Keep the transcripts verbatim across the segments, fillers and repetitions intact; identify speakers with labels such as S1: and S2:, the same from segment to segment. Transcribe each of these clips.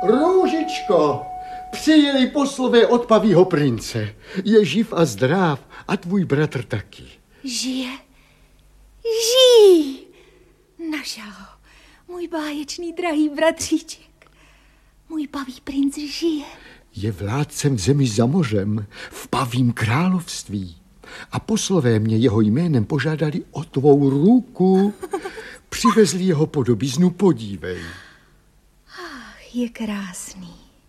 S1: Růžičko, přijeli poslové od Pavýho prince. Je živ a zdrav a tvůj bratr taky.
S2: Žije, žijí. Našel ho, můj báječný drahý bratříček. Můj Pavý princ žije.
S1: Je vládcem v zemi za mořem, v Pavím království. A poslové mě jeho jménem požádali o tvou ruku. Přivezli jeho podobiznu, podívej.
S2: Ach, je krásný.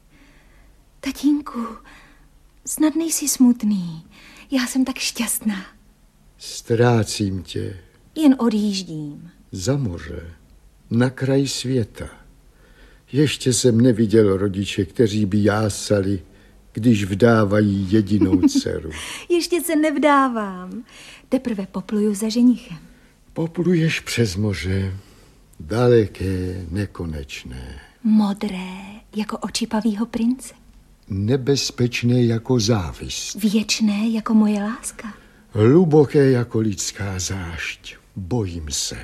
S2: Tatínku, snad nejsi smutný. Já jsem tak šťastná.
S1: Ztrácím tě.
S2: Jen odjíždím.
S1: Za moře, na kraj světa. Ještě jsem neviděl rodiče, kteří by jásali, když vdávají jedinou dceru.
S2: Ještě se nevdávám. Teprve popluju za ženichem.
S1: Popluješ přes moře, daleké, nekonečné.
S2: Modré, jako oči Pavýho prince.
S1: Nebezpečné jako závist.
S2: Věčné, jako moje láska.
S1: Hluboké jako lidská zášť. Bojím se.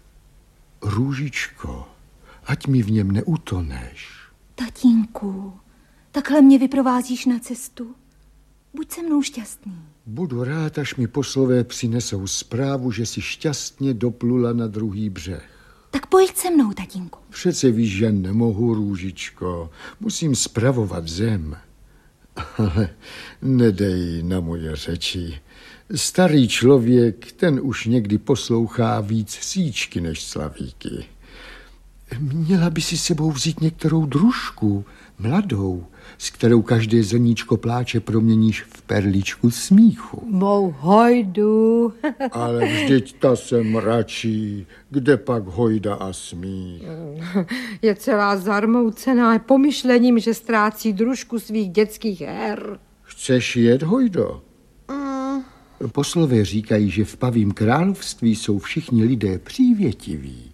S1: Růžičko, ať mi v něm neutoneš.
S2: Tatínku, takhle mě vyprovázíš na cestu. Buď se mnou šťastný.
S1: Budu rád, až mi poslové přinesou zprávu, že jsi šťastně doplula na druhý břeh.
S2: Tak pojď se mnou, tatínku.
S1: Přece víš, že nemohu, Růžičko. Musím spravovat zem. Ale nedej na moje řeči. Starý člověk, ten už někdy poslouchá víc síčky než slavíky. Měla by si sebou vzít některou družku, mladou, s kterou každé zrníčko pláče proměníš v perličku smíchu.
S3: Mou hojdu.
S1: Ale vždyť ta se mračí, kde pak hojda a smích.
S3: Je celá zarmoucená pomyšlením, že ztrácí družku svých dětských her.
S1: Chceš jet, hojdo?
S3: Mm.
S1: Poslové říkají, že v Pavím království jsou všichni lidé přívětiví.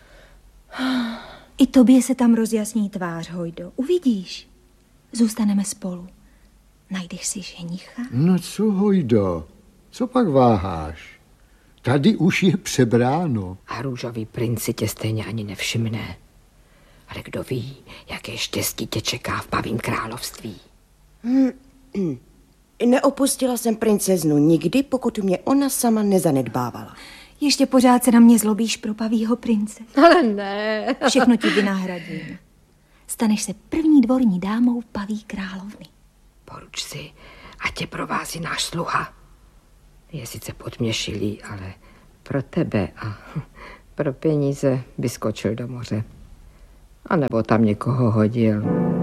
S2: I tobě se tam rozjasní tvář, hojdo. Uvidíš. Zůstaneme spolu. Najdeš si ženicha?
S1: No co, hojdo? Co pak váháš? Tady už je přebráno.
S4: A růžový princ si tě stejně ani nevšimne. Ale kdo ví, jaké štěstí tě čeká v Pavím království.
S5: Hmm. Neopustila jsem princeznu nikdy, pokud mě ona sama nezanedbávala.
S2: Ještě pořád se na mě zlobíš pro Pavýho prince.
S3: Ale ne.
S2: Všechno ti vynahradím. Staneš se první dvorní dámou Paví královny.
S4: Poruč si, a tě provází náš sluha. Je sice podměšilý, ale pro tebe a pro peníze by skočil do moře. A nebo tam někoho hodil.